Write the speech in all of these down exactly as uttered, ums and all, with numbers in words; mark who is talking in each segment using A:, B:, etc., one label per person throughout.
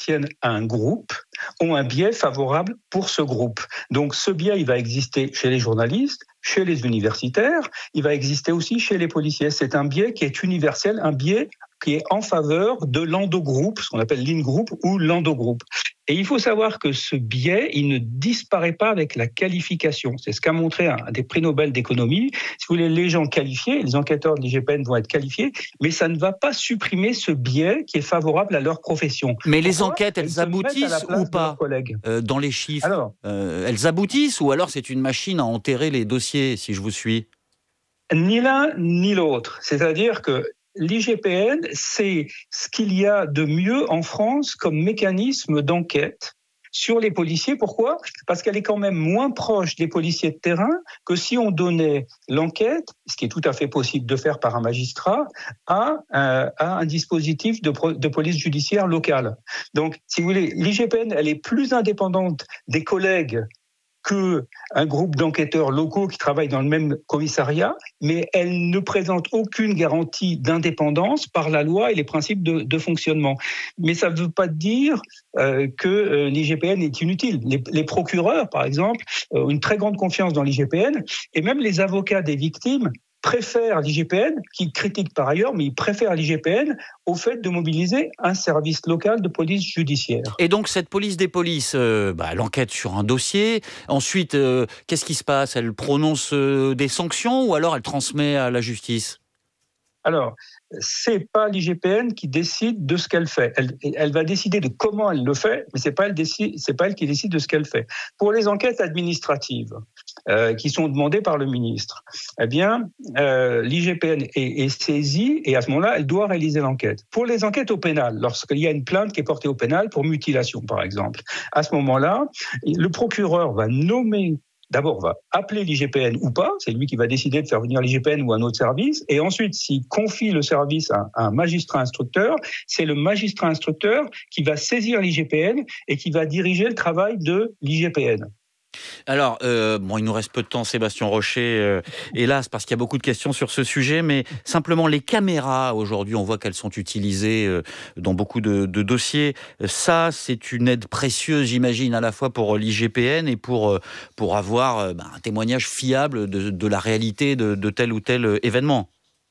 A: appartiennent à un groupe ont un biais favorable pour ce groupe. Donc ce biais, il va exister chez les journalistes, chez les universitaires, il va exister aussi chez les policiers. C'est un biais qui est universel, un biais qui est en faveur de l'endogroupe, ce qu'on appelle l'in-group ou l'endogroupe. Et il faut savoir que ce biais, il ne disparaît pas avec la qualification. C'est ce qu'a montré un des prix Nobel d'économie. Si vous voulez, les gens qualifiés, les enquêteurs de l'I G P N vont être qualifiés, mais ça ne va pas supprimer ce biais qui est favorable à leur profession.
B: Mais les
A: Pourquoi
B: enquêtes, elles aboutissent ou pas euh, dans les chiffres
A: alors,
B: euh, Elles aboutissent ou alors c'est une machine à enterrer les dossiers, si je vous suis?
A: Ni l'un ni l'autre. C'est-à-dire que l'I G P N, c'est ce qu'il y a de mieux en France comme mécanisme d'enquête sur les policiers. Pourquoi ? Parce qu'elle est quand même moins proche des policiers de terrain que si on donnait l'enquête, ce qui est tout à fait possible de faire par un magistrat, à, euh, à un dispositif de, pro- de police judiciaire locale. Donc, si vous voulez, l'I G P N, elle est plus indépendante des collègues qu'un groupe d'enquêteurs locaux qui travaillent dans le même commissariat, mais elle ne présente aucune garantie d'indépendance par la loi et les principes de, de fonctionnement. Mais ça ne veut pas dire euh, que euh, l'I G P N est inutile. Les, les procureurs, par exemple, ont une très grande confiance dans l'I G P N, et même les avocats des victimes préfèrent l'I G P N, qui critique par ailleurs, mais ils préfèrent l'I G P N au fait de mobiliser un service local de police judiciaire.
B: Et donc cette police des polices, euh, bah, elle enquête sur un dossier. Ensuite, euh, qu'est-ce qui se passe? Elle prononce euh, des sanctions ou alors elle transmet à la justice?
A: Alors, c'est pas l'I G P N qui décide de ce qu'elle fait. Elle, elle va décider de comment elle le fait, mais c'est pas elle décide, c'est pas elle qui décide de ce qu'elle fait. Pour les enquêtes administratives euh, qui sont demandées par le ministre, eh bien, euh, l'I G P N est, est saisie et à ce moment-là, elle doit réaliser l'enquête. Pour les enquêtes au pénal, lorsqu'il y a une plainte qui est portée au pénal pour mutilation, par exemple, à ce moment-là, le procureur va nommer. D'abord, on va appeler l'I G P N ou pas, c'est lui qui va décider de faire venir l'I G P N ou un autre service, et ensuite, s'il confie le service à un magistrat instructeur, c'est le magistrat instructeur qui va saisir l'I G P N et qui va diriger le travail de l'I G P N.
B: Alors, euh, bon, il nous reste peu de temps, Sébastien Rocher, euh, hélas, parce qu'il y a beaucoup de questions sur ce sujet, mais simplement les caméras, aujourd'hui, on voit qu'elles sont utilisées euh, dans beaucoup de, de dossiers. Ça, c'est une aide précieuse, j'imagine, à la fois pour l'I G P N et pour, euh, pour avoir euh, bah, un témoignage fiable de, de la réalité de, de tel ou tel événement.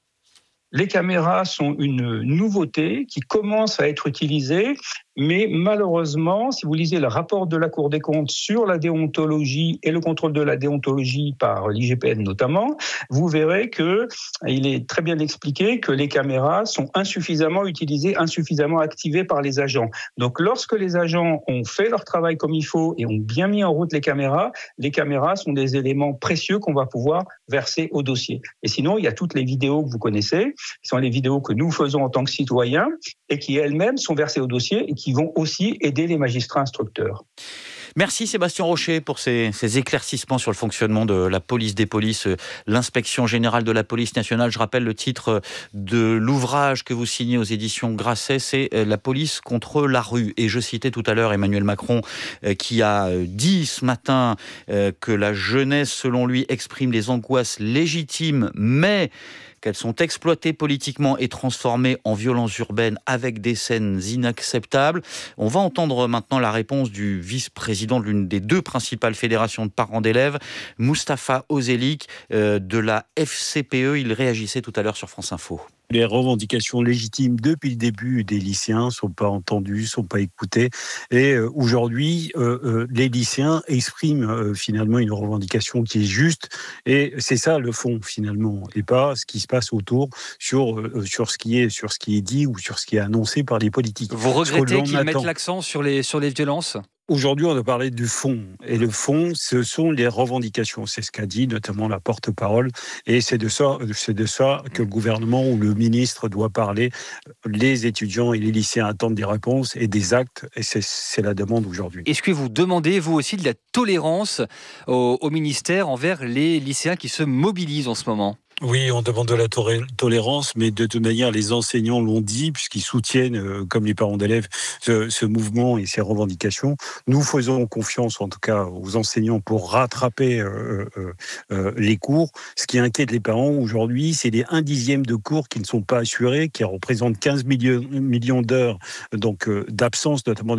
A: Les caméras sont une nouveauté qui commence à être utilisée, mais malheureusement, si vous lisez le rapport de la Cour des comptes sur la déontologie et le contrôle de la déontologie par l'I G P N notamment, vous verrez que il est très bien expliqué que les caméras sont insuffisamment utilisées, insuffisamment activées par les agents. Donc lorsque les agents ont fait leur travail comme il faut et ont bien mis en route les caméras, les caméras sont des éléments précieux qu'on va pouvoir verser au dossier. Et sinon, il y a toutes les vidéos que vous connaissez, qui sont les vidéos que nous faisons en tant que citoyens et qui elles-mêmes sont versées au dossier et qui vont aussi aider les magistrats instructeurs.
B: Merci Sébastien Rocher pour ces, ces éclaircissements sur le fonctionnement de la police des polices, l'inspection générale de la police nationale. Je rappelle le titre de l'ouvrage que vous signez aux éditions Grasset, c'est La police contre la rue. Et je citais tout à l'heure Emmanuel Macron qui a dit ce matin que la jeunesse, selon lui, exprime les angoisses légitimes, mais qu'elles sont exploitées politiquement et transformées en violences urbaines avec des scènes inacceptables. On va entendre maintenant la réponse du vice-président de l'une des deux principales fédérations de parents d'élèves, Moustapha Ozelik, euh, de la F C P E. Il réagissait tout à l'heure sur France Info.
C: Les revendications légitimes depuis le début des lycéens sont pas entendues, sont pas écoutées. Et euh, aujourd'hui, euh, euh, les lycéens expriment euh, finalement une revendication qui est juste. Et c'est ça le fond finalement, et pas ce qui se passe autour sur euh, sur ce qui est sur ce qui est dit ou sur ce qui est annoncé par les politiques.
D: Vous regrettez qu'ils
C: attend...
D: mettent l'accent sur les sur les violences ?
C: Aujourd'hui, on a parlé du fond. Et le fond, ce sont les revendications. C'est ce qu'a dit notamment la porte-parole. Et c'est de ça, c'est de ça que le gouvernement ou le ministre doit parler. Les étudiants et les lycéens attendent des réponses et des actes. Et c'est, c'est la demande aujourd'hui.
D: Est-ce que vous demandez, vous aussi, de la tolérance au, au ministère envers les lycéens qui se mobilisent en ce moment ?
C: Oui, on demande de la tolérance, mais de toute manière, les enseignants l'ont dit, puisqu'ils soutiennent, euh, comme les parents d'élèves, ce, ce mouvement et ces revendications. Nous faisons confiance, en tout cas, aux enseignants pour rattraper euh, euh, euh, les cours. Ce qui inquiète les parents aujourd'hui, c'est les un dixième de cours qui ne sont pas assurés, qui représentent quinze millions d'heures donc, euh, d'absence, notamment de